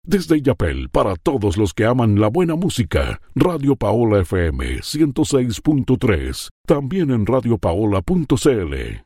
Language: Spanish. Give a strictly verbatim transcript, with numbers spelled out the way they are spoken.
Desde Illapel, para todos los que aman la buena música, Radio Paola F M ciento seis punto tres, también en radio paola punto c l.